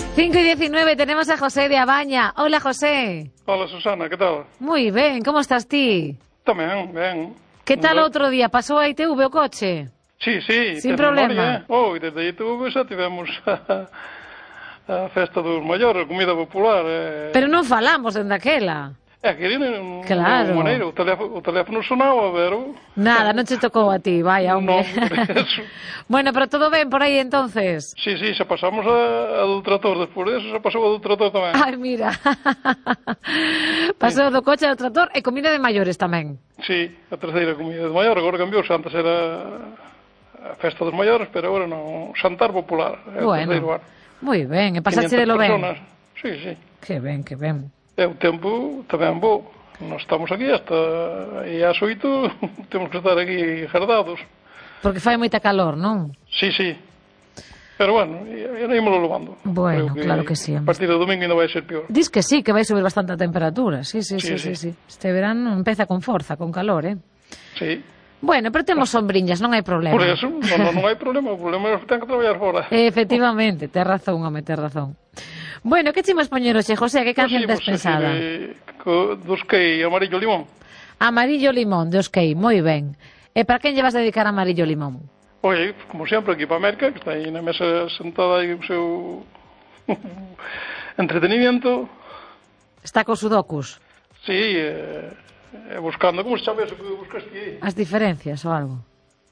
5:19, tenemos a José de Abaña. Hola, José. Hola, Susana, que tal? Moi ben, como estás ti? Tamén, ben. Que tal outro día? Pasou a ITV o coche? Sí, Sin problema. E desde a ITV xa tivemos a festa dos maiores, a comida popular. Pero non falamos dende aquela. É que non Claro. maneiro, o teléfono sonaba, pero... Nada, non che tocou a ti, vaya, hombre. Non, por eso. Bueno, pero todo ben por aí entonces. Sí, xa pasamos a do trator, despois disso xa pasou a do trator tamén. Ai, mira. Pasou do coche ao trator e comida de maiores tamén. Sí, a terceira comida de maior, agora cambiou, antes era a festa dos maiores, pero agora non, xantar popular, é o terceiro ano. Moi ben, e pasaxe de lo ben. Sí. Que ben, que ben. E o tempo tamén bo. Nós estamos aquí hasta e ás 8 temos que estar aquí jardados. Porque fai moita calor, non? Sí. Pero bueno, e ímolo levando. Bueno, claro que sí. A partir do domingo ainda vai ser peor. Dis que sí, que vai subir bastante a temperatura. Sí. Este verano empeza con forza, con calor, Sí. Bueno, pero temos sombriñas, non hai problema. Por eso, non hai problema. O problema é que ten que traballar fora. Efectivamente, tes razón, home, tes razón. Bueno, que chimos poñer hoxe, José? Que canción tes pensada? Dos Key, Amarillo Limón. Amarillo Limón, dos Key, moi ben. E para quen lle vas dedicar Amarillo Limón? Oye, como sempre, aquí para América, que está aí na mesa sentada aí o seu entretenimiento. Está cos sudokus? Sí, buscando, como se chama eso que buscaste aí? As diferencias ou algo?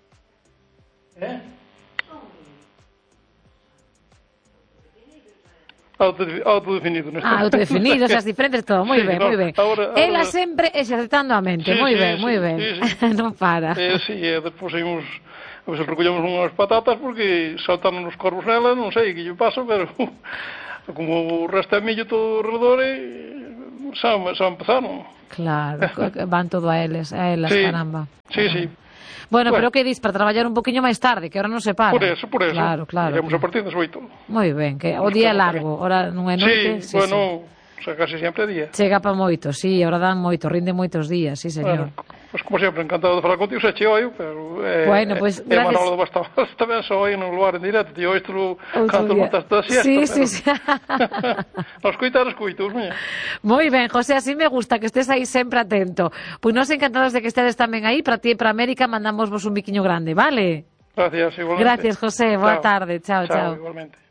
Autodefinido. Autodefinidos, as diferentes, todo, moi ben, moi ben. Ela sempre exercitando a mente, moi ben. Non para. Sí, despois seguimos, a veces recollemos unhas patatas porque saltaron os corvos nela, non sei que lle pasa, pero como o resto é millo todo alrededor, xa empezaron. Claro, van todo a elas, caramba. Sí. Bueno, pero que dis, para traballar un poquinho máis tarde, que ahora non se para. Por eso. Claro. Iremos a partir das 8. Moi ben, que o día é largo, ahora non é noite. Sí, bueno, casi sempre é día. Chega para moito, sí, ahora dan moito, rinde moitos días, sí, señor. Pois como sempre, encantado de falar contigo, xa che oio, pero... Bueno, pois, gracias. Manolo de Bastabas tamén xa oio no lugar en directo, tío, isto canto montas da siesta. Sí. Nos coitar, escoitos, miña. Moi ben, José, así me gusta que estés aí sempre atento. Pois nós encantados de que estedes tamén aí, para ti e para América mandamos vos un biquiño grande, vale? Gracias, igualmente. Gracias, José, boa tarde, chao. Igualmente.